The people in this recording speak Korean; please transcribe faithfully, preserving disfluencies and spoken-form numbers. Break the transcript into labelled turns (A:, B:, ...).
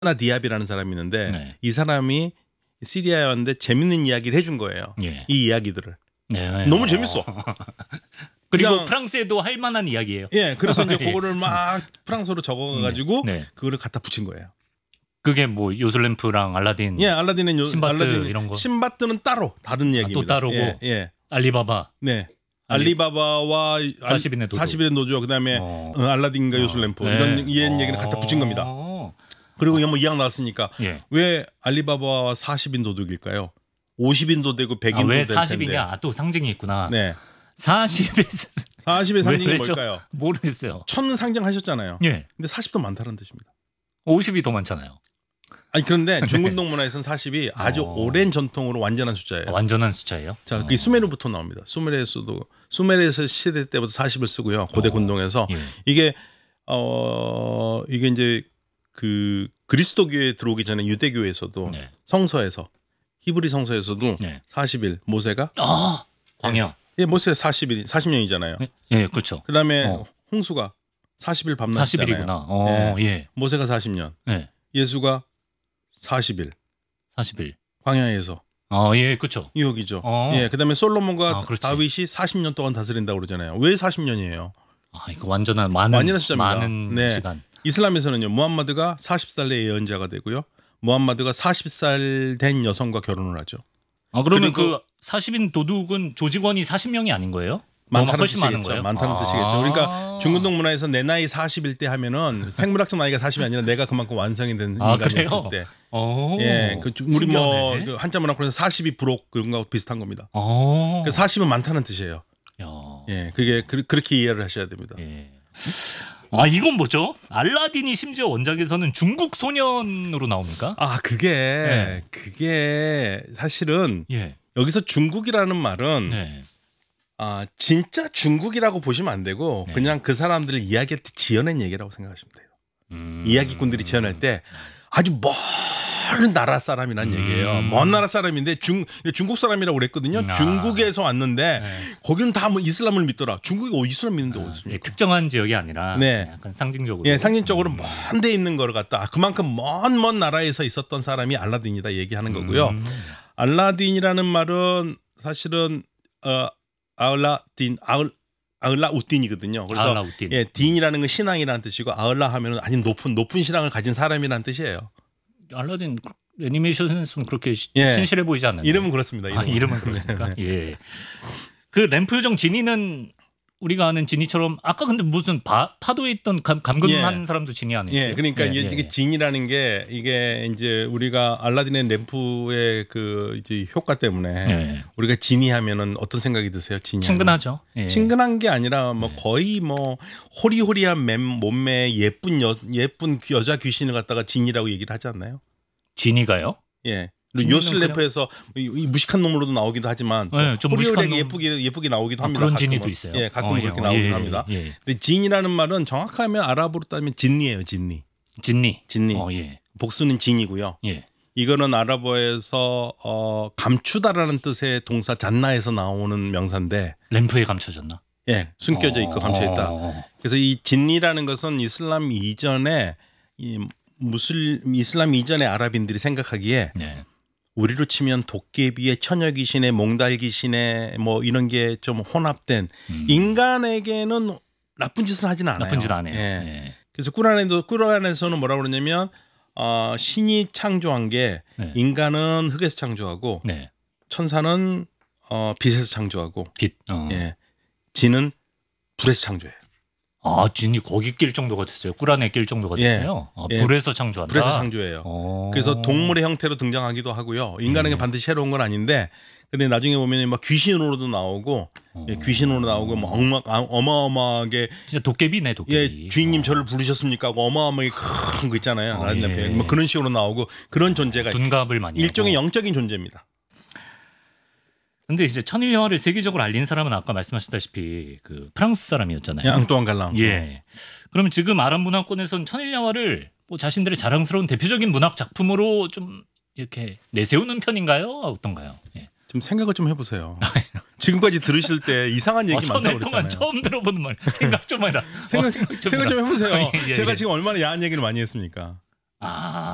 A: 나 디압이라는 사람이 있는데
B: 네.
A: 이 사람이 시리아에 왔는데 재밌는 이야기를 해준 거예요.
B: 예.
A: 이 이야기들을.
B: 네.
A: 너무 재밌어.
B: 그리고
A: 그냥-
B: 프랑스에도 할 만한 이야기예요.
A: 예, 그래서 이제
B: 예.
A: 그거를 막 프랑스어로 적어가지고
B: 네.
A: 그거를 갖다 붙인 거예요.
B: 그게 뭐 요술램프랑 알라딘,
A: 예, 알라딘은 요,
B: 신바트
A: 알라딘,
B: 이런 거.
A: 신바트는 따로 다른 얘기입니다.
B: 따로고.
A: 예, 예.
B: 알리바바.
A: 네.
B: 알리-
A: 알리바바와
B: 사십 인의 도둑.
A: 사십 인의 도둑 그다음에
B: 어.
A: 어, 알라딘과 요술램프 이런 이런 얘기를 갖다 붙인 겁니다.
B: 어.
A: 그리고 뭐 이왕 나왔으니까
B: 예.
A: 왜 알리바바와 사십 인 도둑일까요? 오십 인도 되고 백
B: 아,
A: 인도
B: 왜
A: 될 텐데.
B: 사십이냐? 아, 또 상징이 있구나.
A: 네.
B: 사십에
A: 사십의 상징이
B: 왜, 왜죠?
A: 뭘까요?
B: 모르겠어요.
A: 천 상징하셨잖아요.
B: 예.
A: 근데 사십도 많다는 뜻입니다.
B: 오십이 더 많잖아요.
A: 아니 그런데 중근동 문화에서는 사십이 아주
B: 어.
A: 오랜 전통으로 완전한 숫자예요.
B: 아, 완전한 숫자예요.
A: 자, 그게 수메르부터 나옵니다. 수메르에서도 수메르에서 시대 때부터 사십을 쓰고요. 고대
B: 어.
A: 군동에서
B: 예.
A: 이게 어 이게 이제 그 그리스도교에 들어오기 전에 유대교에서도
B: 네.
A: 성서에서 히브리 성서에서도
B: 네.
A: 사십 일 모세가
B: 아, 광야.
A: 예, 모세 사십 일 사십 년이잖아요.
B: 예, 예, 그렇죠.
A: 그다음에
B: 어.
A: 홍수가 사십 일 밤낮이잖아요.
B: 사십 일이구나. 어, 예.
A: 모세가 사십 년,
B: 예.
A: 예수가 사십 일
B: 사십 일.
A: 광야에서
B: 어, 예, 그렇죠.
A: 유혹이죠.
B: 어.
A: 예, 그다음에 솔로몬과
B: 아, 그렇지.
A: 다윗이 사십 년 동안 다스린다고 그러잖아요. 왜 사십 년이에요?
B: 아, 이거 완전한 많은
A: 완전한 숫자입니다.
B: 많은
A: 네.
B: 시간.
A: 이슬람에서는요. 무함마드가 사십 살의 예언자가 되고요. 무함마드가 사십 살 된 여성과 결혼을 하죠.
B: 아, 그러면
A: 그리고-
B: 그 사십 인 도둑은 조직원이 사십 명이 아닌 거예요? 너무
A: 많다는
B: 훨씬 많은
A: 뜻이겠죠.
B: 거예요?
A: 많다는
B: 아.
A: 뜻이겠죠. 그러니까 중근동 문화에서 내 나이 사십일 때 하면은 생물학적 나이가 사십이 아니라 내가 그만큼 완성이 된
B: 아,
A: 인간이었을
B: 그래요?
A: 때.
B: 어.
A: 예, 그 우리 뭐
B: 신기하네.
A: 그 한자 문화권에서 사십이 부록 그런 거하고 비슷한 겁니다.
B: 어.
A: 그 사십은 많다는 뜻이에요.
B: 야.
A: 예, 그게 그, 그렇게 이해를 하셔야 됩니다.
B: 예. 아, 이건 뭐죠? 알라딘이 심지어 원작에서는 중국 소년으로 나옵니까?
A: 아, 그게
B: 네.
A: 그게 사실은
B: 예.
A: 여기서 중국이라는 말은
B: 네.
A: 아, 진짜 중국이라고 보시면 안 되고
B: 네.
A: 그냥 그 사람들을 이야기할 때 지어낸 얘기라고 생각하시면 돼요.
B: 음.
A: 이야기꾼들이 지어낼 때 아주 먼 나라 사람이란
B: 음.
A: 얘기예요. 먼 나라 사람인데 중 중국 사람이라고 그랬거든요.
B: 아.
A: 중국에서 왔는데
B: 네.
A: 거기는 다 뭐 이슬람을 믿더라. 중국이 어 이슬람 믿는데 어디
B: 예,
A: 있습니까?
B: 특정한 지역이 아니라
A: 네.
B: 약간 상징적으로.
A: 예, 상징적으로 먼 데 있는 거를 갖다 그만큼 먼 먼 나라에서 있었던 사람이 알라딘이다 얘기하는 거고요.
B: 음.
A: 알라딘이라는 말은 사실은 어 아울라딘 아울 아울라우딘이거든요. 그래서
B: 알라우딘.
A: 예, 딘이라는 건 신앙이라는 뜻이고 아울라 하면은 아주 높은 높은 신앙을 가진 사람이라는 뜻이에요.
B: 알라딘 애니메이션에서는 그렇게 시-
A: 예.
B: 신실해 보이지 않는데.
A: 이름은 그렇습니다.
B: 아,
A: 이름은,
B: 이름은 그렇습니까? 예. 그 램프 요정 지니는 우리가 아는 지니처럼 아까 근데 무슨 바, 파도에 있던 감, 감금한
A: 예.
B: 사람도 지니 아니었어요?
A: 예, 그러니까 이게, 이게 진이라는 게 이게 이제 우리가 알라딘의 램프의 그 이제 효과 때문에
B: 예.
A: 우리가 진이 하면은 어떤 생각이 드세요? 진이
B: 친근하죠. 예.
A: 친근한 게 아니라 뭐 거의 뭐 호리호리한 맨 몸매 예쁜 여 예쁜 여자 귀신을 갖다가 진이라고 얘기를 하지 않나요?
B: 지니가요?
A: 예. 그리고
B: 진이는
A: 요슬레프에서 이, 이 무식한 놈으로도 나오기도 하지만 또
B: 네, 좀 무식한
A: 호리호리하게
B: 놈.
A: 예쁘게 예쁘게 나오기도
B: 아,
A: 합니다.
B: 그런
A: 가끔은.
B: 지니도 있어요.
A: 예, 가끔
B: 어,
A: 그렇게
B: 예,
A: 나오기도
B: 예,
A: 합니다.
B: 예, 예.
A: 근데 진이라는 말은 정확하면 아랍어로 따면 진니예요, 진니.
B: 진니.
A: 진니.
B: 어, 예.
A: 복수는 진이고요.
B: 예.
A: 이거는 아랍어에서 어, 감추다라는 뜻의 동사 잔나에서 나오는 명사인데,
B: 램프에 감춰졌나?
A: 예, 숨겨져 있고 감춰 있다.
B: 어.
A: 그래서 이 진니라는 것은 이슬람 이전에 이 무슬 이슬람 이전의 아랍인들이 생각하기에
B: 네.
A: 우리로 치면 도깨비의 처녀 귀신의 몽달 귀신의 뭐 이런 게 좀 혼합된
B: 음.
A: 인간에게는 나쁜 짓을 하진 않아요.
B: 나쁜 짓 안 해요.
A: 예.
B: 예.
A: 그래서 꾸란에도 꾸란에서는 뭐라고 그러냐면 어, 신이 창조한 게
B: 네.
A: 인간은 흙에서 창조하고
B: 네.
A: 천사는 어, 빛에서 창조하고
B: 빛. 어.
A: 예. 진은 불에서 창조해요.
B: 아, 진이 거기 낄 정도가 됐어요. 꿀안에 낄 정도가
A: 예.
B: 됐어요. 아,
A: 예.
B: 불에서 창조한다.
A: 불에서 창조해요.
B: 어.
A: 그래서 동물의 형태로 등장하기도 하고요. 인간에게
B: 음.
A: 반드시 새로운 건 아닌데, 근데 나중에 보면 막 귀신으로도 나오고,
B: 어.
A: 예, 귀신으로 나오고, 뭐 엉망, 아, 어마어마하게,
B: 진짜 도깨비네, 도깨비.
A: 예, 주인님
B: 어.
A: 저를 부르셨습니까? 하고 어마어마하게 큰 거 있잖아요.
B: 어,
A: 라디오
B: 예.
A: 옆에. 뭐 그런 식으로 나오고, 그런 존재가
B: 둔갑을 많이
A: 일종의
B: 하고.
A: 영적인 존재입니다.
B: 근데 이제 천일영화를 세계적으로 알린 사람은 아까 말씀하셨다시피 그 프랑스 사람이었잖아요.
A: 예, 앙뚜안 갈랑.
B: 예. 그러면 지금 아랍 문화권에서는 천일영화를 뭐 자신들의 자랑스러운 대표적인 문학 작품으로 좀 이렇게 내세우는 편인가요? 어떤가요? 예.
A: 좀 생각을 좀 해보세요. 지금까지 들으실 때 이상한 얘기
B: 어,
A: 많다고
B: 전에
A: 그랬잖아요.
B: 동안 처음 들어보는 말. 생각 좀 해라.
A: 생각,
B: 어,
A: 생각 좀 해보세요.
B: 예, 예,
A: 제가
B: 예.
A: 지금 얼마나 야한 얘기를 많이 했습니까?
B: 아.